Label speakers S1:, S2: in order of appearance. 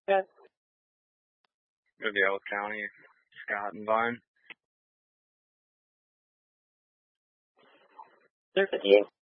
S1: Yeah.
S2: Vivian County, Scott and Vine.
S1: They're 58.